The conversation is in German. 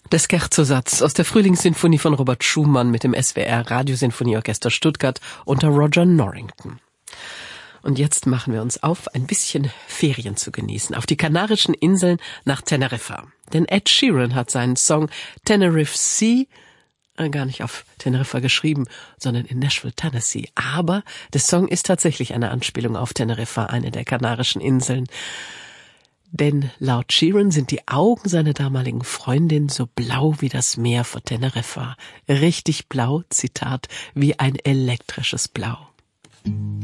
Der Scherzo-Satz aus der Frühlingssinfonie von Robert Schumann mit dem SWR Radiosinfonieorchester Stuttgart unter Roger Norrington. Und jetzt machen wir uns auf, ein bisschen Ferien zu genießen, auf die Kanarischen Inseln nach Teneriffa. Denn Ed Sheeran hat seinen Song Tenerife Sea gar nicht auf Teneriffa geschrieben, sondern in Nashville, Tennessee. Aber der Song ist tatsächlich eine Anspielung auf Teneriffa, eine der Kanarischen Inseln. Denn laut Sheeran sind die Augen seiner damaligen Freundin so blau wie das Meer vor Teneriffa. Richtig blau, Zitat, wie ein elektrisches Blau.